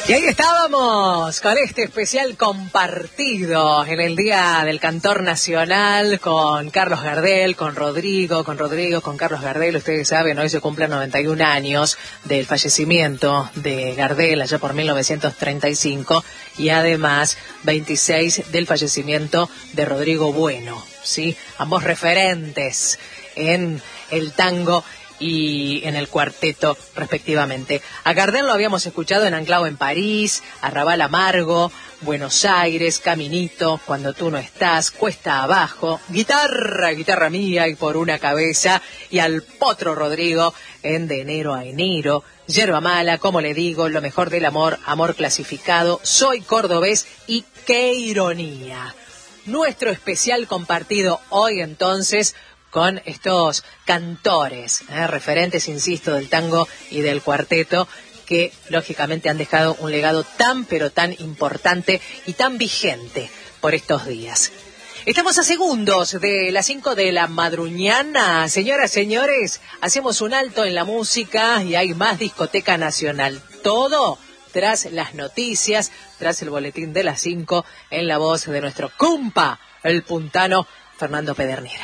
Y ahí estábamos con este especial compartido en el Día del Cantor Nacional con Carlos Gardel, con Carlos Gardel. Ustedes saben, hoy se cumplen 91 años del fallecimiento de Gardel allá por 1935 y además 26 del fallecimiento de Rodrigo Bueno, ¿sí? Ambos referentes en el tango y en el cuarteto, respectivamente. A Gardel lo habíamos escuchado en Anclado en París, Arrabal Amargo, Buenos Aires, Caminito, Cuando tú no estás, Cuesta abajo, Guitarra mía y Por una cabeza, y al Potro Rodrigo en De enero a enero, Yerba mala, Como le digo, Lo mejor del amor, Amor clasificado, Soy cordobés y Qué ironía. Nuestro especial compartido hoy entonces con estos cantores, referentes, insisto, del tango y del cuarteto, que lógicamente han dejado un legado tan pero tan importante y tan vigente por estos días. Estamos a segundos de las 5 de la madruñana. Señoras, señores, hacemos un alto en la música y hay más Discoteca Nacional. Todo tras las noticias, tras el boletín de las 5, en la voz de nuestro compa, el puntano Fernando Pedernera.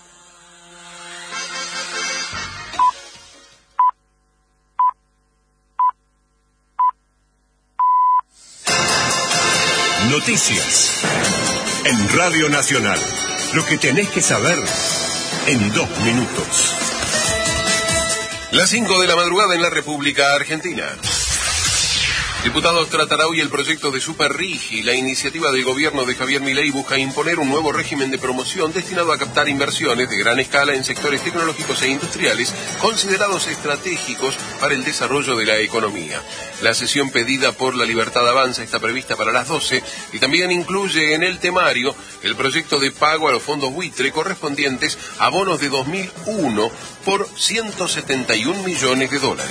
Noticias en Radio Nacional. Lo que tenés que saber en 2 minutos. Las 5 de la madrugada en la República Argentina. Diputados tratará hoy el proyecto de Superrigi. La iniciativa del gobierno de Javier Milei busca imponer un nuevo régimen de promoción destinado a captar inversiones de gran escala en sectores tecnológicos e industriales considerados estratégicos para el desarrollo de la economía. La sesión pedida por La Libertad Avanza está prevista para las 12 y también incluye en el temario el proyecto de pago a los fondos buitre correspondientes a bonos de 2001 por $171 millones.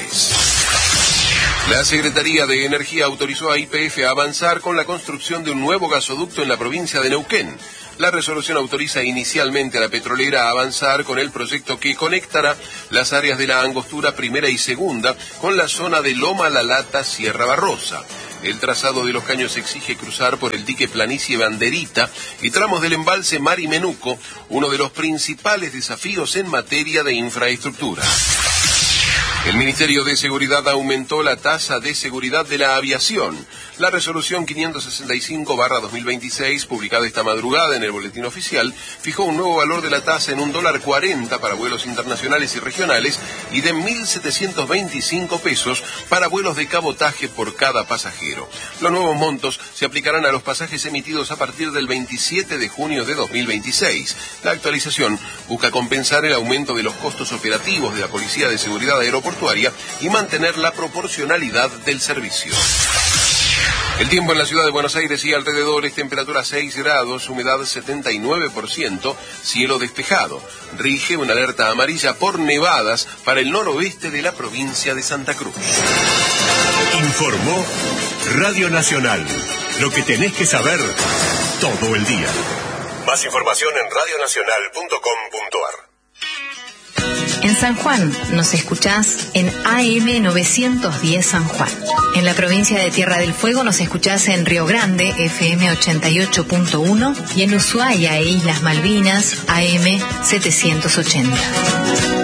La Secretaría de Energía autorizó a YPF a avanzar con la construcción de un nuevo gasoducto en la provincia de Neuquén. La resolución autoriza inicialmente a la petrolera a avanzar con el proyecto que conectará las áreas de la Angostura Primera y Segunda con la zona de Loma La Lata, Sierra Barrosa. El trazado de los caños exige cruzar por el dique Planicie Banderita y tramos del embalse Mari Menuco, uno de los principales desafíos en materia de infraestructura. El Ministerio de Seguridad aumentó la tasa de seguridad de la aviación. La resolución 565/2026, publicada esta madrugada en el Boletín Oficial, fijó un nuevo valor de la tasa en $1.40 para vuelos internacionales y regionales y de 1.725 pesos para vuelos de cabotaje por cada pasajero. Los nuevos montos se aplicarán a los pasajes emitidos a partir del 27 de junio de 2026. La actualización busca compensar el aumento de los costos operativos de la Policía de Seguridad Aeroportuaria y mantener la proporcionalidad del servicio. El tiempo en la ciudad de Buenos Aires y alrededores: temperatura 6 grados, humedad 79%, cielo despejado. Rige una alerta amarilla por nevadas para el noroeste de la provincia de Santa Cruz. Informó Radio Nacional. Lo que tenés que saber todo el día. Más información en radionacional.com.ar. En San Juan nos escuchás en AM 910 San Juan. En la provincia de Tierra del Fuego nos escuchás en Río Grande, FM 88.1, y en Ushuaia e Islas Malvinas, AM 780.